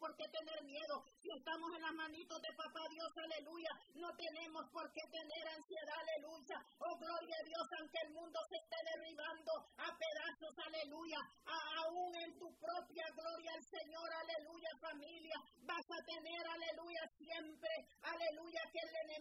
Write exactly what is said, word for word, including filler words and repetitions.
por qué tener miedo. Si estamos en las manitos de papá Dios, aleluya, no tenemos por qué tener ansiedad, aleluya. Oh, gloria a Dios, aunque el mundo se esté derribando a pedazos, aleluya. A- aún en tu propia gloria al Señor, aleluya, familia, vas a tener, aleluya, siempre, aleluya, que el enemigo